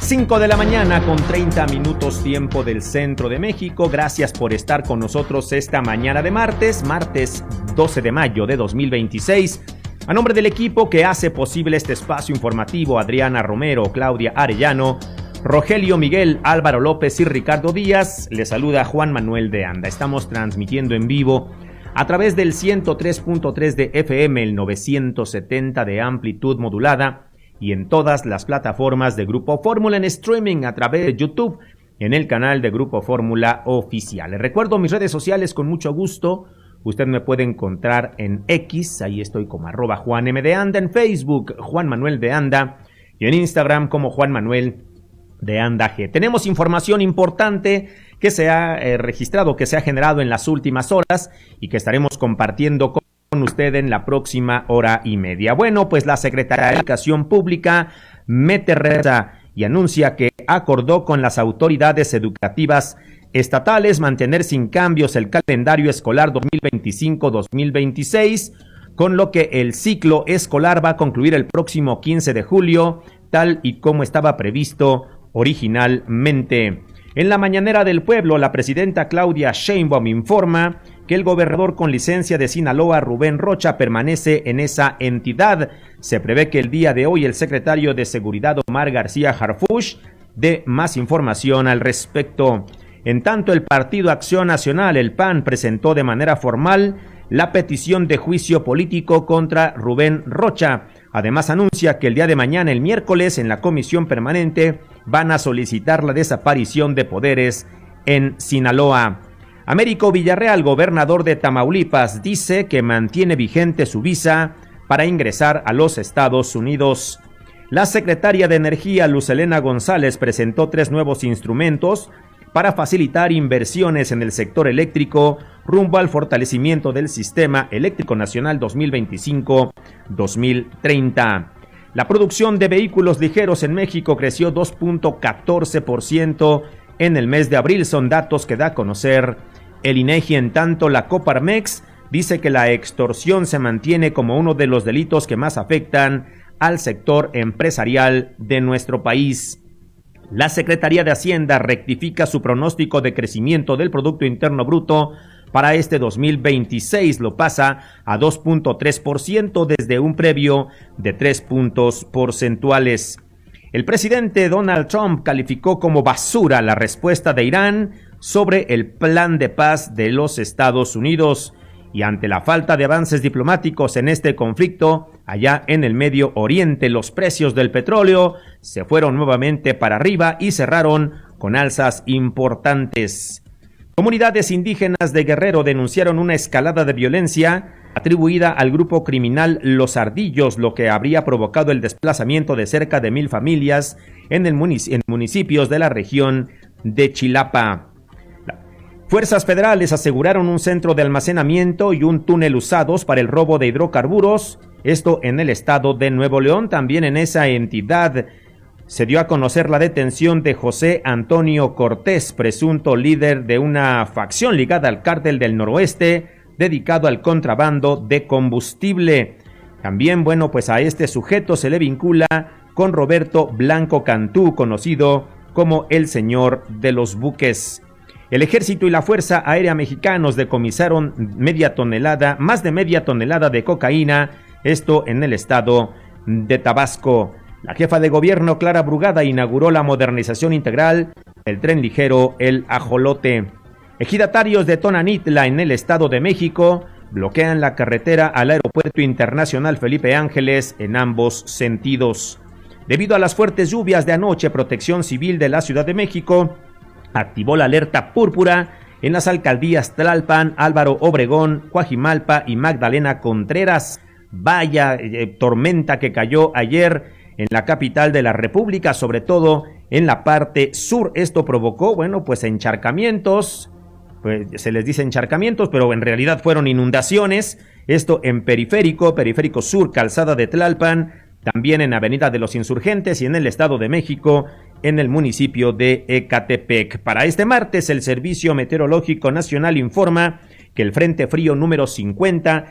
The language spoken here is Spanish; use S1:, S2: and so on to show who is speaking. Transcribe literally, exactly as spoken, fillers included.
S1: cinco de la mañana con treinta minutos tiempo del centro de México. Gracias por estar con nosotros esta mañana de martes, martes doce de mayo de dos mil veintiséis. A nombre del equipo que hace posible este espacio informativo, Adriana Romero, Claudia Arellano, Rogelio Miguel, Álvaro López y Ricardo Díaz, les saluda Juan Manuel de Anda. Estamos transmitiendo en vivo a través del ciento tres punto tres de F M, el novecientos setenta de amplitud modulada y en todas las plataformas de Grupo Fórmula en streaming a través de YouTube en el canal de Grupo Fórmula Oficial. Les recuerdo mis redes sociales con mucho gusto. Usted me puede encontrar en X, ahí estoy como arroba Juan M de Anda, en Facebook Juan Manuel de Anda y en Instagram como Juan Manuel de Anda G. Tenemos información importante que se ha eh, registrado, que se ha generado en las últimas horas y que estaremos compartiendo con con usted en la próxima hora y media. Bueno, pues la Secretaría de Educación Pública mete reza y anuncia que acordó con las autoridades educativas estatales mantener sin cambios el calendario escolar dos mil veinticinco dos mil veintiséis, con lo que el ciclo escolar va a concluir el próximo quince de julio, tal y como estaba previsto originalmente. En la mañanera del pueblo, la presidenta Claudia Sheinbaum informa que el gobernador con licencia de Sinaloa, Rubén Rocha, permanece en esa entidad. Se prevé que el día de hoy el secretario de Seguridad, Omar García Harfuch, dé más información al respecto. En tanto, el Partido Acción Nacional, el P A N, presentó de manera formal la petición de juicio político contra Rubén Rocha. Además, anuncia que el día de mañana, el miércoles, en la comisión permanente, van a solicitar la desaparición de poderes en Sinaloa. Américo Villarreal, gobernador de Tamaulipas, dice que mantiene vigente su visa para ingresar a los Estados Unidos. La secretaria de Energía, Luz Helena González, presentó tres nuevos instrumentos para facilitar inversiones en el sector eléctrico rumbo al fortalecimiento del Sistema Eléctrico Nacional dos mil veinticinco dos mil treinta. La producción de vehículos ligeros en México creció dos punto catorce por ciento en el mes de abril, son datos que da a conocer el INEGI. En tanto, la Coparmex dice que la extorsión se mantiene como uno de los delitos que más afectan al sector empresarial de nuestro país. La Secretaría de Hacienda rectifica su pronóstico de crecimiento del Producto Interno Bruto para este dos mil veintiséis, lo pasa a dos punto tres por ciento desde un previo de tres puntos porcentuales. El presidente Donald Trump calificó como basura la respuesta de Irán sobre el plan de paz de los Estados Unidos y ante la falta de avances diplomáticos en este conflicto allá en el Medio Oriente, los precios del petróleo se fueron nuevamente para arriba y cerraron con alzas importantes. Comunidades indígenas de Guerrero denunciaron una escalada de violencia atribuida al grupo criminal Los Ardillos, lo que habría provocado el desplazamiento de cerca de mil familias en, el munic- en municipios de la región de Chilapa. Fuerzas federales aseguraron un centro de almacenamiento y un túnel usados para el robo de hidrocarburos, esto en el estado de Nuevo León. También en esa entidad se dio a conocer la detención de José Antonio Cortés, presunto líder de una facción ligada al Cártel del Noroeste, dedicado al contrabando de combustible. También, bueno, pues a este sujeto se le vincula con Roberto Blanco Cantú, conocido como el Señor de los Buques. El Ejército y la Fuerza Aérea Mexicanos decomisaron media tonelada, más de media tonelada de cocaína, esto en el estado de Tabasco. La jefa de gobierno, Clara Brugada, inauguró la modernización integral del tren ligero El Ajolote. Ejidatarios de Tonanitla, en el Estado de México, bloquean la carretera al Aeropuerto Internacional Felipe Ángeles en ambos sentidos. Debido a las fuertes lluvias de anoche, Protección Civil de la Ciudad de México activó la alerta púrpura en las alcaldías Tlalpan, Álvaro Obregón, Coajimalpa y Magdalena Contreras. Vaya eh, tormenta que cayó ayer en la capital de la República, sobre todo en la parte sur. Esto provocó, bueno, pues encharcamientos, pues se les dice encharcamientos, pero en realidad fueron inundaciones. Esto en Periférico, Periférico Sur, Calzada de Tlalpan, también en Avenida de los Insurgentes y en el Estado de México, en el municipio de Ecatepec. Para este martes, el Servicio Meteorológico Nacional informa que el Frente Frío número cincuenta